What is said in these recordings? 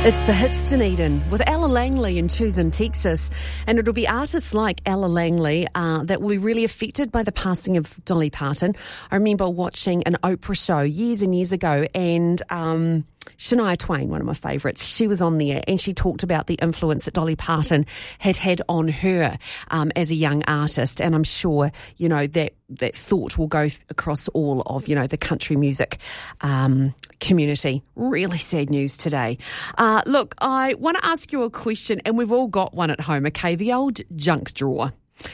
It's the Hits Dunedin with Ella Langley in Choosing, Texas. And it'll be artists like Ella Langley that will be really affected by the passing of Dolly Parton. I remember watching an Oprah show years and years ago, and Shania Twain, one of my favourites, she was on there and she talked about the influence that Dolly Parton had on her as a young artist. And I'm sure, you know, that thought will go across all of, you know, the country music community. Really sad news today. Look, I want to ask you a question, and we've all got one at home, okay? The old junk drawer.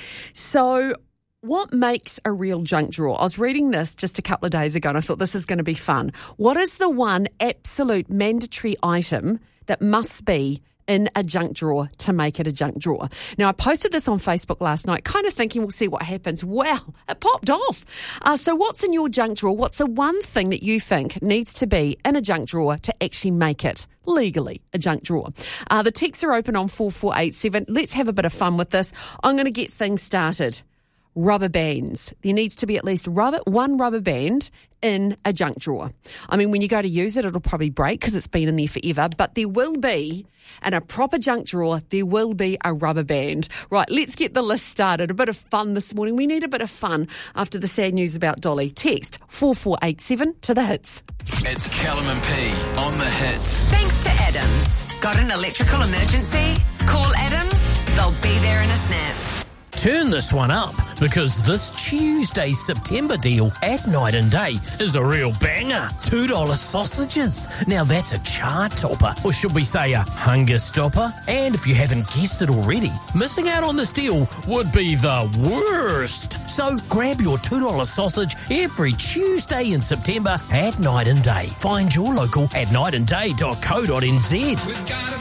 So what makes a real junk drawer? I was reading this just a couple of days ago and I thought this is going to be fun. What is the one absolute mandatory item that must be in a junk drawer to make it a junk drawer? Now, I posted this on Facebook last night, kind of thinking we'll see what happens. Wow, it popped off. So what's in your junk drawer? What's the one thing that you think needs to be in a junk drawer to actually make it legally a junk drawer? The texts are open on 4487. Let's have a bit of fun with this. I'm going to get things started. Rubber bands. There needs to be at least one rubber band in a junk drawer. I mean, when you go to use it, it'll probably break because it's been in there forever, but there will be, in a proper junk drawer, there will be a rubber band. Right, let's get the list started. A bit of fun this morning. We need a bit of fun after the sad news about Dolly. Text 4487 to the hits. It's Callum and P on the hits. Thanks to Adams. Got an electrical emergency? Call Adams. They'll be there in a snap. Turn this one up, because this Tuesday's September deal at Night and Day is a real banger. $2 sausages. Now that's a chart topper, or should we say a hunger stopper? And if you haven't guessed it already, missing out on this deal would be the worst. So grab your $2 sausage every Tuesday in September at Night and Day. Find your local at nightandday.co.nz.